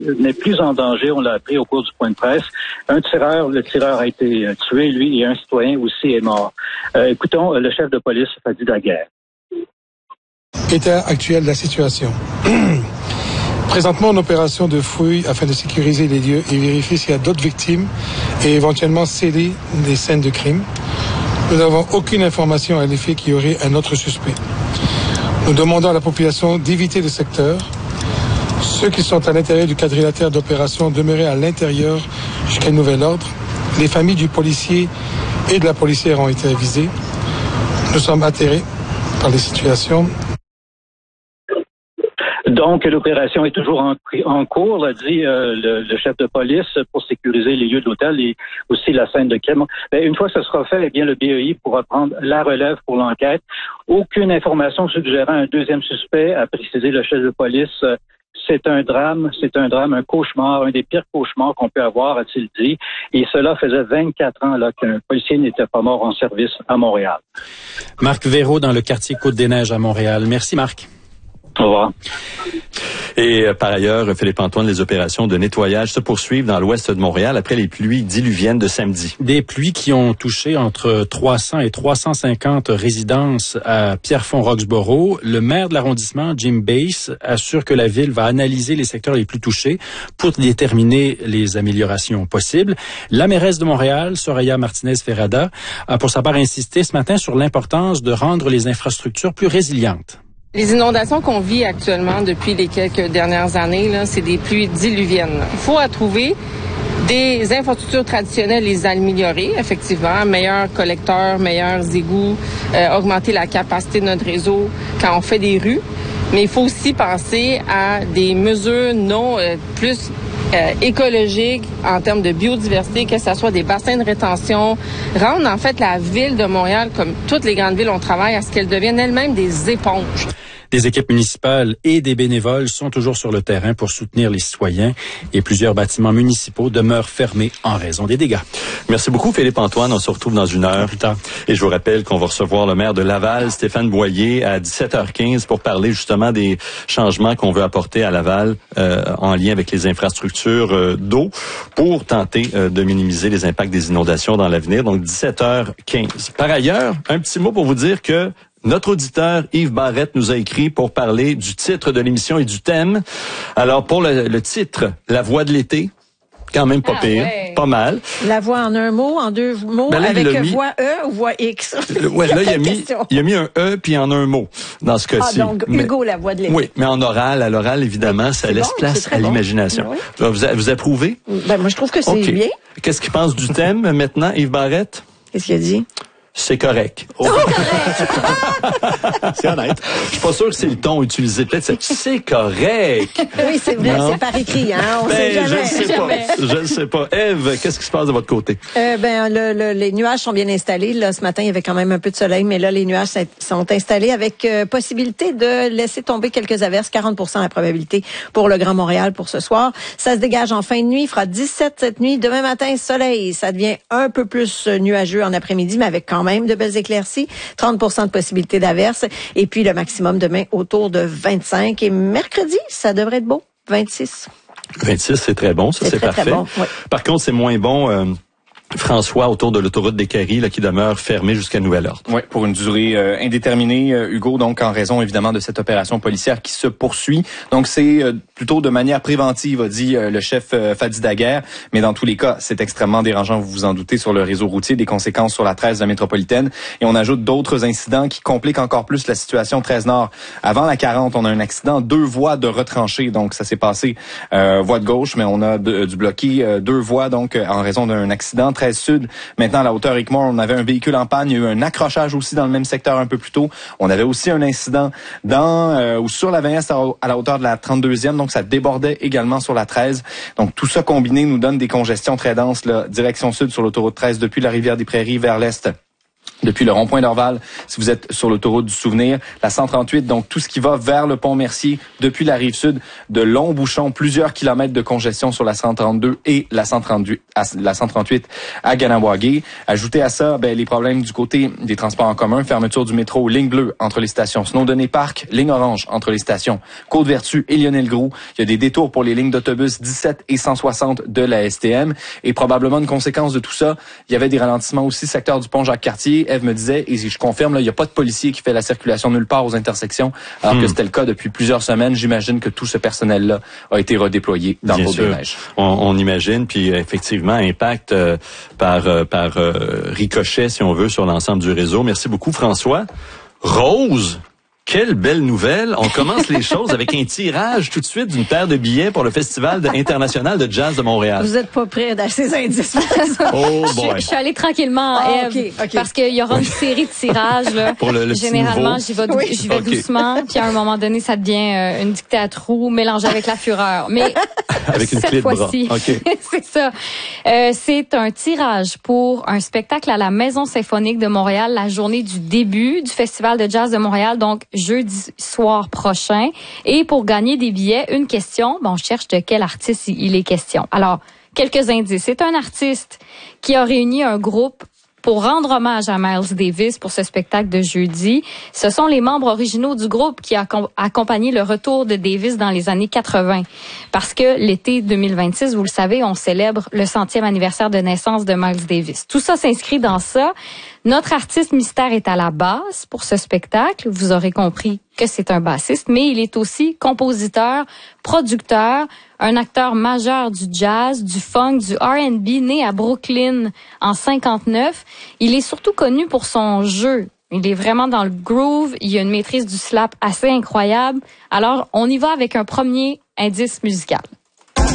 n'est plus en danger. On l'a appris au cours du point de presse. Le tireur a été tué, lui, et un citoyen aussi est mort. Écoutons le chef de police, Fadi Daguerre. État actuel de la situation. Présentement, en opération de fouille afin de sécuriser les lieux et vérifier s'il y a d'autres victimes et éventuellement sceller des scènes de crime. Nous n'avons aucune information à l'effet qu'il y aurait un autre suspect. Nous demandons à la population d'éviter le secteur. Ceux qui sont à l'intérieur du quadrilatère d'opération demeurent à l'intérieur jusqu'à nouvel ordre. Les familles du policier et de la policière ont été avisées. Nous sommes atterrés par les situations. Donc, l'opération est toujours en cours, l'a dit le chef de police, pour sécuriser les lieux de l'hôtel et aussi la scène de crime. Une fois que ce sera fait, eh bien, le BEI pourra prendre la relève pour l'enquête. Aucune information suggérant un deuxième suspect, a précisé le chef de police. C'est un drame, un cauchemar, un des pires cauchemars qu'on peut avoir, a-t-il dit. Et cela faisait 24 ans là qu'un policier n'était pas mort en service à Montréal. Marc Véraud dans le quartier Côte-des-Neiges à Montréal. Merci, Marc. Au revoir. Et par ailleurs, Philippe Antoine, les opérations de nettoyage se poursuivent dans l'ouest de Montréal après les pluies diluviennes de samedi. Des pluies qui ont touché entre 300 et 350 résidences à Pierrefonds-Roxborough. Le maire de l'arrondissement, Jim Bass, assure que la ville va analyser les secteurs les plus touchés pour déterminer les améliorations possibles. La mairesse de Montréal, Soraya Martinez-Ferrada, a pour sa part insisté ce matin sur l'importance de rendre les infrastructures plus résilientes. Les inondations qu'on vit actuellement depuis les quelques dernières années, là, c'est des pluies diluviennes. Il faut trouver des infrastructures traditionnelles, les améliorer, effectivement, meilleurs collecteurs, meilleurs égouts, augmenter la capacité de notre réseau quand on fait des rues. Mais il faut aussi penser à des mesures plus écologiques en termes de biodiversité, que ce soit des bassins de rétention, rendre en fait la ville de Montréal, comme toutes les grandes villes, on travaille à ce qu'elles deviennent elles-mêmes des éponges. Des équipes municipales et des bénévoles sont toujours sur le terrain pour soutenir les citoyens et plusieurs bâtiments municipaux demeurent fermés en raison des dégâts. Merci beaucoup, Philippe Antoine. On se retrouve dans une heure. Plus tard. Et je vous rappelle qu'on va recevoir le maire de Laval, Stéphane Boyer, à 17h15 pour parler justement des changements qu'on veut apporter à Laval en lien avec les infrastructures d'eau pour tenter de minimiser les impacts des inondations dans l'avenir. Donc, 17h15. Par ailleurs, un petit mot pour vous dire que notre auditeur Yves Barrette nous a écrit pour parler du titre de l'émission et du thème. Alors, pour le titre, La voix de l'été, quand même pas pire, ouais. Pas mal. La voix en un mot, en deux mots, là, avec voix E ou voix X? Ouais, là, il a mis un E puis en un mot, dans ce cas-ci. Donc, Hugo, la voix de l'été. Oui, mais en oral, à l'oral, évidemment, ça laisse place à l'imagination. Oui. Vous approuvez? Moi, je trouve que c'est bien. Qu'est-ce qu'il pense du thème, maintenant, Yves Barrette? Qu'est-ce qu'il a dit? C'est correct. Oh, correct! C'est honnête. Je suis pas sûr que c'est le ton utilisé. Peut-être c'est correct. Oui, c'est vrai, c'est par écrit, hein. On sait jamais. Je ne sais pas. Ève, qu'est-ce qui se passe de votre côté? Les nuages sont bien installés. Là, ce matin, il y avait quand même un peu de soleil, mais là, les nuages sont installés avec possibilité de laisser tomber quelques averses. 40% la probabilité pour le Grand Montréal pour ce soir. Ça se dégage en fin de nuit. Il fera 17 cette nuit. Demain matin, soleil. Ça devient un peu plus nuageux en après-midi, mais avec quand même de belles éclaircies, 30% de possibilité d'averse, et puis le maximum demain autour de 25, et mercredi, ça devrait être beau, 26. 26, c'est très bon, ça c'est parfait. Très bon, oui. Par contre, c'est moins bon... François, autour de l'autoroute des Caries, là, qui demeure fermée jusqu'à nouvel ordre. Oui, pour une durée indéterminée, Hugo, donc en raison évidemment de cette opération policière qui se poursuit. Donc c'est plutôt de manière préventive, a dit le chef Fadi Daguerre, mais dans tous les cas, c'est extrêmement dérangeant, vous vous en doutez, sur le réseau routier, des conséquences sur la 13 de la métropolitaine. Et on ajoute d'autres incidents qui compliquent encore plus la situation 13 Nord. Avant la 40, on a un accident, 2 voies de retranchées, donc ça s'est passé voie de gauche, mais on a du bloqué 2 voies, donc en raison d'un accident. 13 Sud. Maintenant, à la hauteur Rickmore, on avait un véhicule en panne. Il y a eu un accrochage aussi dans le même secteur un peu plus tôt. On avait aussi un incident ou sur la 20 Est à la hauteur de la 32e. Donc, ça débordait également sur la 13. Donc, tout ça combiné nous donne des congestions très denses, là, direction sud sur l'autoroute 13 depuis la Rivière-des-Prairies vers l'est. Depuis le rond-point d'Orval, si vous êtes sur l'autoroute du Souvenir, la 138, donc tout ce qui va vers le pont Mercier, depuis la rive sud, de longs bouchons, plusieurs kilomètres de congestion sur la 132 et la 138 à Ganawagé. Ajoutez à ça, les problèmes du côté des transports en commun, fermeture du métro, ligne bleue entre les stations Snowden et Parc, ligne orange entre les stations Côte-Vertu et Lionel-Groulx. Il y a des détours pour les lignes d'autobus 17 et 160 de la STM. Et probablement une conséquence de tout ça, il y avait des ralentissements aussi secteur du pont Jacques-Cartier. Eve me disait, et je confirme, là, il n'y a pas de policier qui fait la circulation nulle part aux intersections, alors que c'était le cas depuis plusieurs semaines. J'imagine que tout ce personnel-là a été redéployé dans le Côte-des-Neiges. On imagine, puis effectivement, impact par ricochet, si on veut, sur l'ensemble du réseau. Merci beaucoup, François. Rose, quelle belle nouvelle. On commence les choses avec un tirage tout de suite d'une paire de billets pour le Festival international de jazz de Montréal. Vous êtes pas prêts d'acheter ces indices. Oh boy. Je suis allée tranquillement, Eve, parce qu'il y aura une série de tirages. Là. Pour le Généralement, j'y vais doucement, puis à un moment donné, ça devient une dictée à trous mélangée avec la fureur. Mais avec une cette clé de bras. fois-ci, c'est ça. C'est un tirage pour un spectacle à la Maison symphonique de Montréal, la journée du début du Festival de jazz de Montréal, donc jeudi soir prochain. Et pour gagner des billets, une question, on cherche de quel artiste il est question. Alors, quelques indices. C'est un artiste qui a réuni un groupe pour rendre hommage à Miles Davis pour ce spectacle de jeudi. Ce sont les membres originaux du groupe qui ont accompagné le retour de Davis dans les années 80. Parce que l'été 2026, vous le savez, on célèbre le 100e anniversaire de naissance de Miles Davis. Tout ça s'inscrit dans ça. Notre artiste mystère est à la basse pour ce spectacle. Vous aurez compris que c'est un bassiste, mais il est aussi compositeur, producteur, un acteur majeur du jazz, du funk, du R&B, né à Brooklyn en 59. Il est surtout connu pour son jeu. Il est vraiment dans le groove. Il a une maîtrise du slap assez incroyable. Alors, on y va avec un premier indice musical.